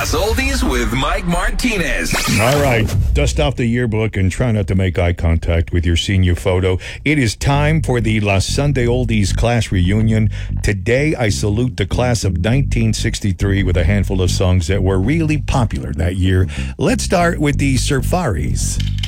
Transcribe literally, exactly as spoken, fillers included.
Class Oldies with Mike Martinez. All right, dust off the yearbook and try not to make eye contact with your senior photo. It is time for the La Sunday Oldies class reunion. Today, I salute the class of nineteen sixty-three with a handful of songs that were really popular that year. Let's start with the Surfaris.